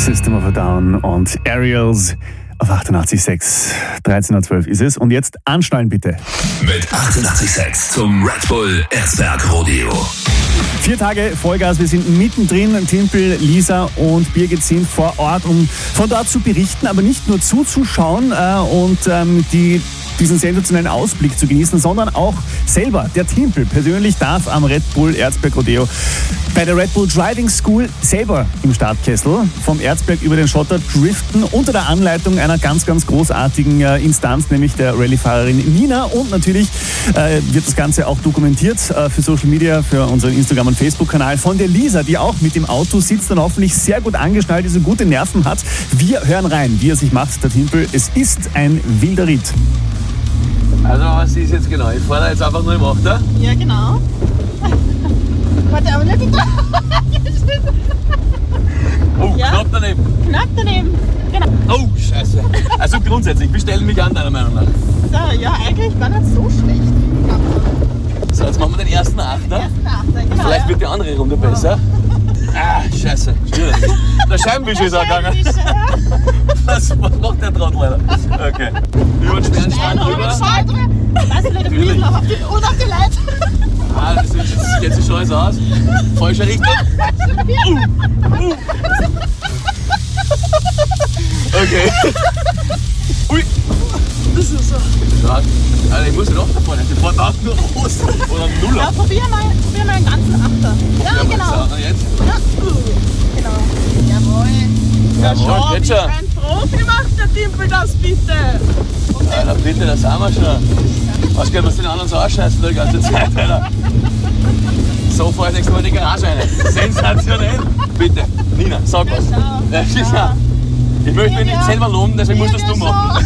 System of a Down und Aerials auf 88.6. 13.12 Uhr ist es. Und jetzt anschnallen bitte. Mit 88.6 zum Red Bull Erzberg Rodeo. 4 Tage Vollgas, wir sind mittendrin. Timpel, Lisa und Birgit sind vor Ort, um von dort zu berichten, aber nicht nur zuzuschauen und diesen sensationellen Ausblick zu genießen, sondern auch selber. Der Timpel persönlich darf am Red Bull Erzberg Rodeo bei der Red Bull Driving School selber im Startkessel vom Erzberg über den Schotter driften, unter der Anleitung einer ganz, ganz großartigen Instanz, nämlich der Rallye-Fahrerin Nina. Und natürlich wird das Ganze auch dokumentiert für Social Media, für unseren Instagram- und Facebook-Kanal von der Lisa, die auch mit dem Auto sitzt und hoffentlich sehr gut angeschnallt ist und gute Nerven hat. Wir hören rein, wie er sich macht, der Timpel. Es ist ein wilder Ritt. Also was ist jetzt genau? Ich fahre da jetzt einfach nur im Achter? Ja, genau. Warte, aber nicht die Oh, Ja. knapp daneben. Knapp daneben. Genau. Oh, scheiße. Also grundsätzlich, wie stellen mich an, deiner Meinung nach? So, ja, eigentlich gar nicht so schlecht. So, jetzt machen wir den ersten Achter. Ersten Achter, genau. Vielleicht wird die andere Runde besser. Ah, scheiße. Schwierig. Der Scheibenwischer ist auch gegangen. Was macht der Trottel, Alter? Okay. Über den Sternstein drüber. Lass die Leute fliegen und auf die Leute. Ah, das ist, jetzt sieht schon alles aus. Falsche Richtung. Okay. Ui. Das ist so. Alter, ich muss nicht auch da vorne. Die fahren auch nur raus. Oder ein Nuller. Ja, probier mal einen ganzen Achter. Ja, genau. So, jetzt. Ja. Genau. Jawohl. Jawohl, jetzt schon. Ein Profi macht der Timpel das bitte. Alter, bitte, das haben wir schon. Weißt du, was den anderen so ausscheißen die ganze Zeit, Alter. So fahre ich nächstes Mal in die Garage rein. Sensationell. Bitte, Nina, sag was. Ja, Ja. Ich möchte mich nicht selber loben, deswegen musst das du machen.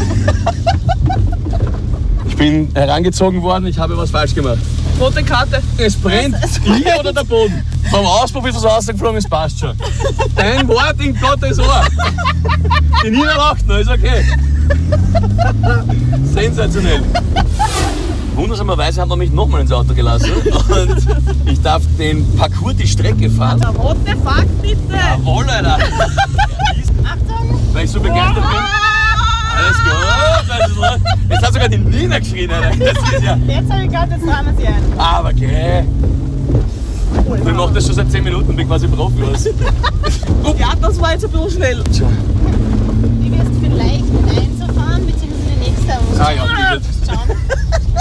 Ich bin herangezogen worden, ich habe was falsch gemacht. Rote Karte. Es brennt, hier oder der Boden. Vom Auspuff ist es rausgeflogen, es passt schon. Dein Wort in Gottes Ohr. Die Nina lacht noch, ist okay. Sensationell. Wundersamerweise hat man mich nochmal ins Auto gelassen und ich darf den Parcours, die Strecke fahren. Der rote Fakt bitte. Jawohl, Alter. Achtung. Weil ich so begeistert bin. Alles gut. Jetzt hat sogar die Nina geschrien, Alter. Das ist ja. Jetzt habe ich gerade, jetzt trauen wir sie ein. Aber okay. Ich mache das schon seit 10 Minuten, bin quasi Profi. Ja, das war jetzt ein bisschen schnell. Wie wirst vielleicht mit einzufahren, beziehungsweise die nächste Ausfahrt Ah ja, bitte. schauen.